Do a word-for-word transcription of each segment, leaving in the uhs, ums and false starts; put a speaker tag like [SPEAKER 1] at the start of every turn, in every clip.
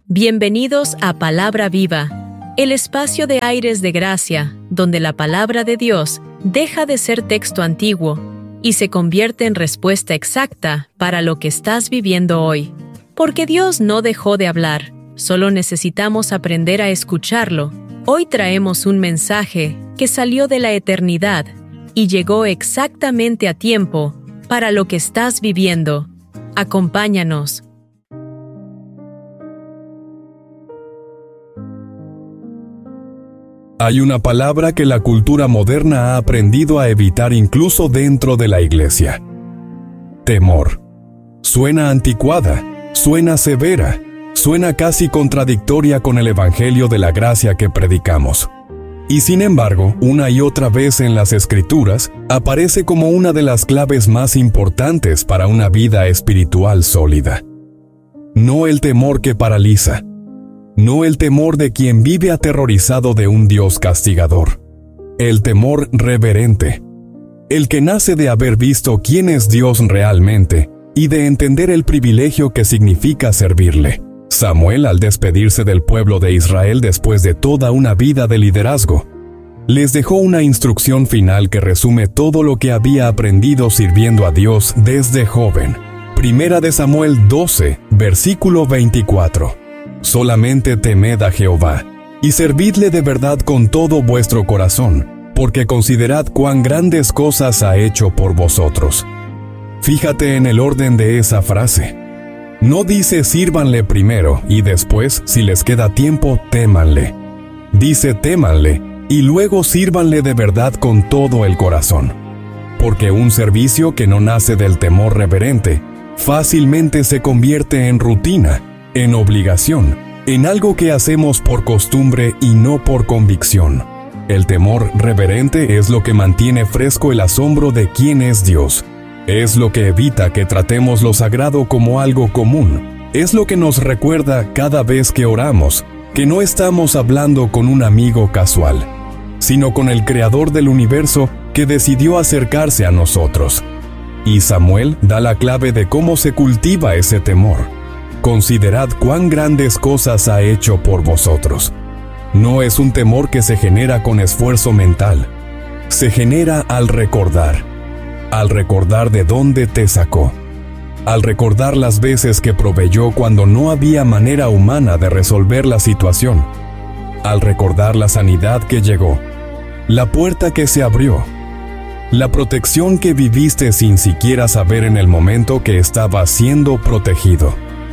[SPEAKER 1] Bienvenidos a Palabra Viva, el espacio de aires de gracia, donde la palabra de Dios deja de ser texto antiguo y se convierte en respuesta exacta para lo que estás viviendo hoy. Porque Dios no dejó de hablar, solo necesitamos aprender a escucharlo. Hoy traemos un mensaje que salió de la eternidad y llegó exactamente a tiempo para lo que estás viviendo. Acompáñanos.
[SPEAKER 2] Hay una palabra que la cultura moderna ha aprendido a evitar incluso dentro de la iglesia. Temor. Suena anticuada, suena severa, suena casi contradictoria con el evangelio de la gracia que predicamos. Y sin embargo, una y otra vez en las Escrituras, aparece como una de las claves más importantes para una vida espiritual sólida. No el temor que paraliza, no el temor de quien vive aterrorizado de un Dios castigador. El temor reverente, el que nace de haber visto quién es Dios realmente y de entender el privilegio que significa servirle. Samuel, al despedirse del pueblo de Israel después de toda una vida de liderazgo, les dejó una instrucción final que resume todo lo que había aprendido sirviendo a Dios desde joven. Primera de Samuel doce, versículo veinticuatro. Solamente temed a Jehová, y servidle de verdad con todo vuestro corazón, porque considerad cuán grandes cosas ha hecho por vosotros. Fíjate en el orden de esa frase. No dice sírvanle primero y después, si les queda tiempo, témanle. Dice témanle y luego sírvanle de verdad con todo el corazón. Porque un servicio que no nace del temor reverente, fácilmente se convierte en rutina, en obligación, en algo que hacemos por costumbre y no por convicción. El temor reverente es lo que mantiene fresco el asombro de quién es Dios. Es lo que evita que tratemos lo sagrado como algo común. Es lo que nos recuerda cada vez que oramos, que no estamos hablando con un amigo casual, sino con el Creador del universo que decidió acercarse a nosotros. Y Samuel da la clave de cómo se cultiva ese temor. Considerad cuán grandes cosas ha hecho por vosotros. No es un temor que se genera con esfuerzo mental. Se genera al recordar. Al recordar de dónde te sacó. Al recordar las veces que proveyó cuando no había manera humana de resolver la situación. Al recordar la sanidad que llegó. La puerta que se abrió. La protección que viviste sin siquiera saber en el momento que estabas siendo protegido.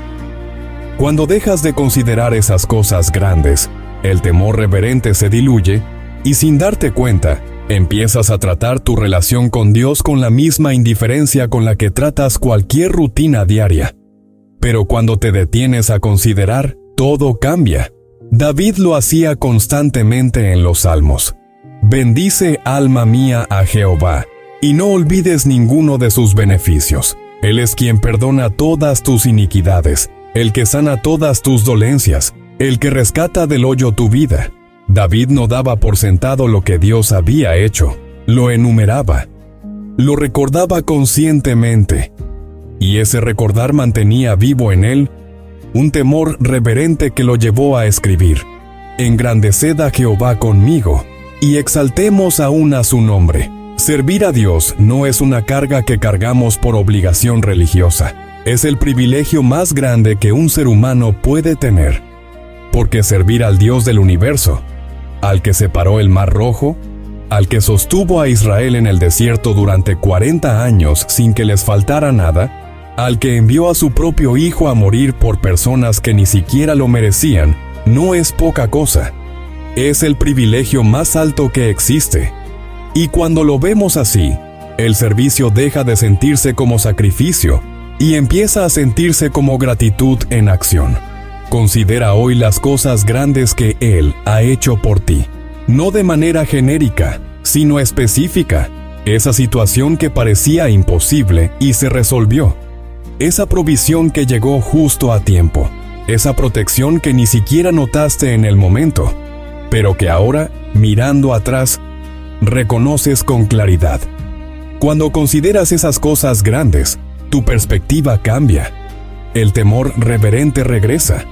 [SPEAKER 2] Cuando dejas de considerar esas cosas grandes, el temor reverente se diluye y sin darte cuenta, empiezas a tratar tu relación con Dios con la misma indiferencia con la que tratas cualquier rutina diaria. Pero cuando te detienes a considerar, todo cambia. David lo hacía constantemente en los Salmos. Bendice, alma mía, a Jehová, y no olvides ninguno de sus beneficios. Él es quien perdona todas tus iniquidades, el que sana todas tus dolencias, el que rescata del hoyo tu vida. David no daba por sentado lo que Dios había hecho, lo enumeraba, lo recordaba conscientemente, y ese recordar mantenía vivo en él un temor reverente que lo llevó a escribir: Engrandeced a Jehová conmigo, y exaltemos aún a su nombre. Servir a Dios no es una carga que cargamos por obligación religiosa. Es el privilegio más grande que un ser humano puede tener. Porque servir al Dios del universo, al que separó el Mar Rojo, al que sostuvo a Israel en el desierto durante cuarenta años sin que les faltara nada, al que envió a su propio Hijo a morir por personas que ni siquiera lo merecían, no es poca cosa. Es el privilegio más alto que existe. Y cuando lo vemos así, el servicio deja de sentirse como sacrificio y empieza a sentirse como gratitud en acción. Considera hoy las cosas grandes que Él ha hecho por ti, no de manera genérica, sino específica. Esa situación que parecía imposible y se resolvió. Esa provisión que llegó justo a tiempo. Esa protección que ni siquiera notaste en el momento, pero que ahora, mirando atrás, reconoces con claridad. Cuando consideras esas cosas grandes, tu perspectiva cambia. El temor reverente regresa.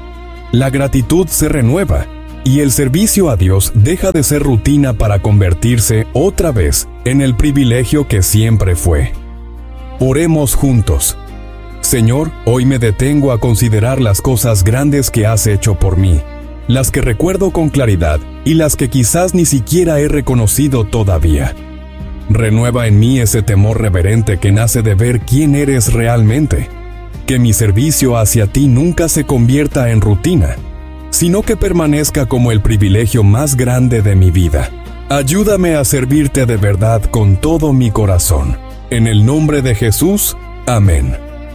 [SPEAKER 2] La gratitud se renueva y el servicio a Dios deja de ser rutina para convertirse otra vez en el privilegio que siempre fue. Oremos juntos. Señor, hoy me detengo a considerar las cosas grandes que has hecho por mí, las que recuerdo con claridad y las que quizás ni siquiera he reconocido todavía. Renueva en mí ese temor reverente que nace de ver quién eres realmente. Que mi servicio hacia ti nunca se convierta en rutina, sino que permanezca como el privilegio más grande de mi vida. Ayúdame a servirte de verdad con todo mi corazón. En el nombre de Jesús, amén.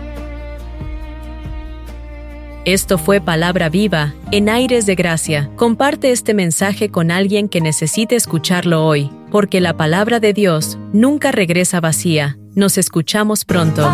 [SPEAKER 1] Esto fue Palabra Viva, en Aires de Gracia. Comparte este mensaje con alguien que necesite escucharlo hoy, porque la palabra de Dios nunca regresa vacía. Nos escuchamos pronto.